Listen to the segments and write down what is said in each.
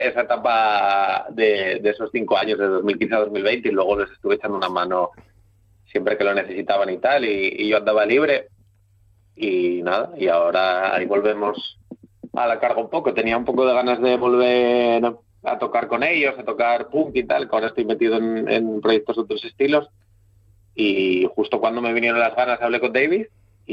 esa etapa de esos 5 años, de 2015 a 2020, y luego les estuve echando una mano siempre que lo necesitaban y tal, y yo andaba libre, y nada, y ahora ahí volvemos a la carga un poco. Tenía un poco de ganas de volver a tocar con ellos, a tocar punk y tal, que ahora estoy metido en proyectos de otros estilos, y justo cuando me vinieron las ganas hablé con David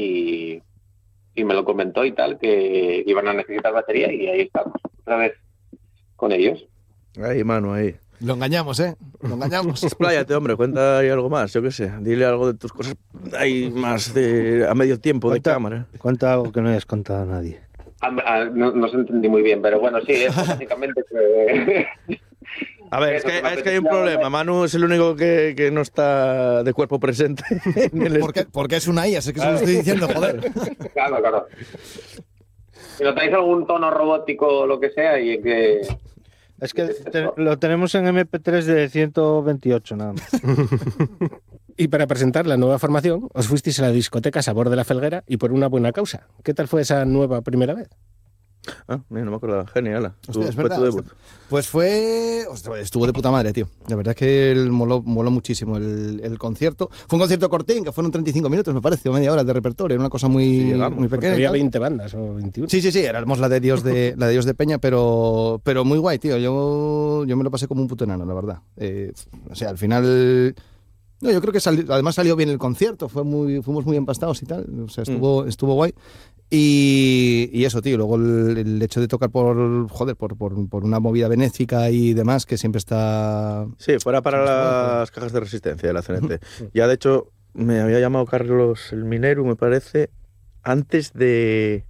y me lo comentó y tal, que iban a necesitar batería, y ahí estamos, otra vez con ellos. Ahí, Manu, ahí. Lo engañamos, ¿eh? Lo engañamos. Expláyate, hombre, cuenta ahí algo más, yo qué sé. Dile algo de tus cosas ahí más a medio tiempo de cámara. Cuenta algo que no hayas contado a nadie. No se entendí muy bien, pero bueno, sí, es básicamente que... A ver, es que hay un problema. Manu es el único que no está de cuerpo presente. Porque es una IA, sé que se lo estoy diciendo, joder. Claro. Si notáis algún tono robótico o lo que sea, y que... Es que lo tenemos en MP3 de 128 nada más. Y para presentar la nueva formación, os fuisteis a la discoteca Sabor de la Felguera, y por una buena causa. ¿Qué tal fue esa nueva primera vez? Mira, no me acuerdo. Genial. Hostia, es Fue verdad, tu debut. Pues fue... Ostras, estuvo de puta madre, tío. La verdad es que moló muchísimo el concierto. Fue un concierto cortín, que fueron 35 minutos, me parece, o media hora de repertorio. Era una cosa muy pequeña. Había 20 bandas o 21. Sí, éramos la de Dios de Peña, pero muy guay, tío. Yo me lo pasé como un puto enano, la verdad. O sea, al final... No, yo creo que además salió bien el concierto. Fuimos muy empastados y tal. O sea, estuvo guay. Y eso, tío, luego el hecho de tocar por una movida benéfica y demás, que siempre está... Sí, fuera para las cajas de resistencia de la CNT. Ya, de hecho, me había llamado Carlos el Minero, me parece, antes de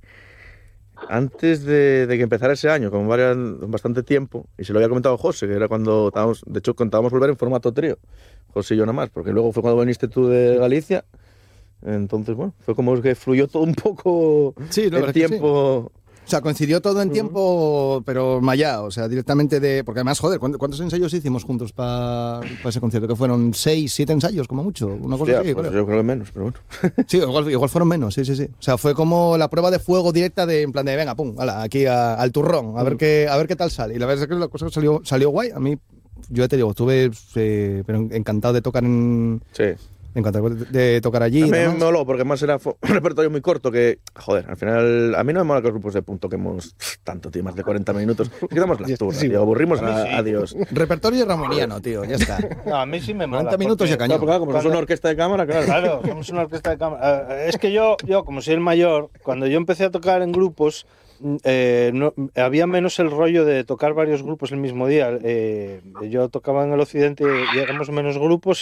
que empezara ese año, con bastante tiempo, y se lo había comentado a José, que era cuando contábamos volver en formato trío, José y yo nada más, porque luego fue cuando viniste tú de Galicia. Entonces, bueno, fue como que fluyó todo un poco el tiempo. Sí. O sea, coincidió todo en tiempo, pero mallado, o sea, directamente porque además, joder, ¿cuántos ensayos hicimos juntos para ese concierto? Que fueron 6, 7 ensayos, como mucho, una cosa así, pues yo creo que menos, pero bueno. Sí, igual fueron menos, sí. O sea, fue como la prueba de fuego directa en plan de, venga, pum, ala, aquí al turrón, a ver qué tal sale. Y la verdad es que la cosa salió guay. A mí, yo ya te digo, estuve pero encantado de tocar encantado de tocar allí. A mí me moló, porque además era un repertorio muy corto que, joder, al final, a mí no me mola que los grupos de punto quemos tanto, tío, más de 40 minutos. Quitamos las turras, tío, aburrimos a Dios. Repertorio ramoniano, tío, ya está. No, a mí sí me mola. 40 minutos ya cañón. Claro, como somos una orquesta de cámara, claro. Claro, somos una orquesta de cámara. Es que yo, como soy el mayor, cuando yo empecé a tocar en grupos, había menos el rollo de tocar varios grupos el mismo día. Yo tocaba en el Occidente y éramos menos grupos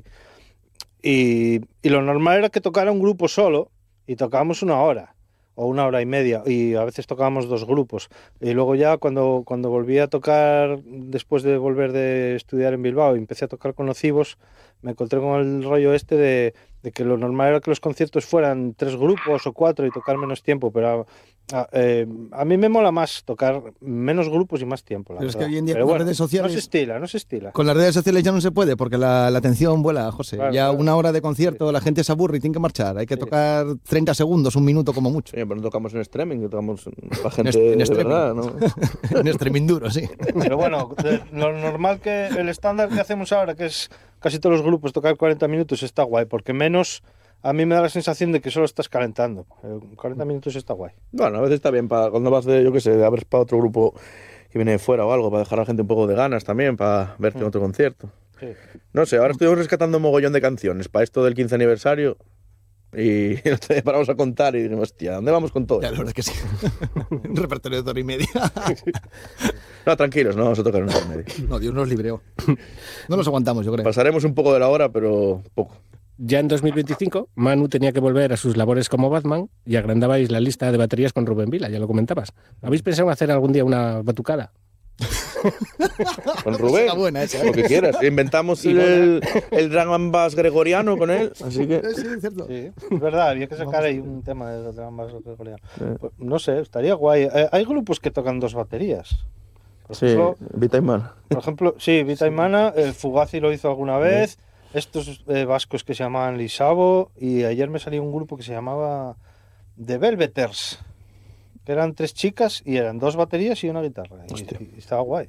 y lo normal era que tocara un grupo solo y tocábamos 1 hora o 1 hora y media, y a veces tocábamos 2 grupos, y luego ya cuando volví a tocar, después de volver de estudiar en Bilbao y empecé a tocar con Nocivos, me encontré con el rollo de que lo normal era que los conciertos fueran 3 grupos o 4 y tocar menos tiempo, pero a mí me mola más tocar menos grupos y más tiempo, pero es que hoy en día con las redes sociales no se estila. Con las redes sociales ya no se puede, porque la atención vuela, José. Claro, ya claro. 1 hora de concierto, la gente se aburre y tiene que marchar. Hay que tocar 30 segundos, 1 minuto como mucho. Sí, pero no tocamos en streaming, tocamos para gente de verdad, ¿no? En streaming duro, sí. Pero bueno, lo normal, que el estándar que hacemos ahora, que es casi todos los grupos tocar 40 minutos, está guay, porque menos, a mí me da la sensación de que solo estás calentando. 40 minutos está guay. Bueno, a veces está bien cuando vas yo qué sé, abres para otro grupo que viene de fuera o algo, para dejar a la gente un poco de ganas también, para verte en otro concierto. Sí. No sé, ahora estoy rescatando un mogollón de canciones para esto del 15 aniversario. Y paramos a contar y dijimos, hostia, ¿dónde vamos con todo? Ya, la verdad es que sí. Un repertorio de 1 hora y media. No, tranquilos, no vamos a tocar 1 hora y media. No, Dios nos libreó. No nos aguantamos, yo creo. Pasaremos un poco de la hora, pero poco. Ya en 2025, Manu tenía que volver a sus labores como Batman y agrandabais la lista de baterías con Rubén Vila, ya lo comentabas. ¿Habéis pensado en hacer algún día una batucada? Con Rubén, Está buena esa, lo que quieras. Inventamos el drum and bass gregoriano con él, así que... Sí, es cierto. Sí, es verdad, había que sacar ahí un tema de más gregoriano. Pues, no sé, estaría guay. Hay grupos que tocan 2 baterías. Por ejemplo, Vita y Mana. Por ejemplo, sí, Vita y Mana, Fugazi lo hizo alguna vez, estos vascos que se llamaban Lisabo, y ayer me salió un grupo que se llamaba The Velveters, que eran 3 chicas y eran 2 baterías y 1 guitarra. Y estaba guay.